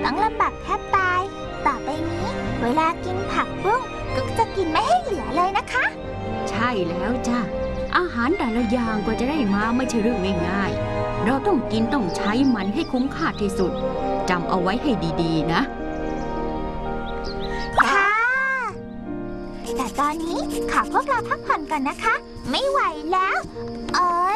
ต้องลำบากแทบตายต่อไปนี้เวลากินผักบุ้งก็จะกินไม่ให้เหลือเลยนะคะใช่แล้วจ้ะอาหารแต่ละอย่างกว่าจะได้มาไม่ใช่เรื่องง่ายๆเราต้องกินต้องใช้มันให้คุ้มค่าที่สุดจำเอาไว้ให้ดีๆนะค่ะแต่ตอนนี้ขอพวกเราพักผ่อนก่อนนะคะไม่ไหวแล้ว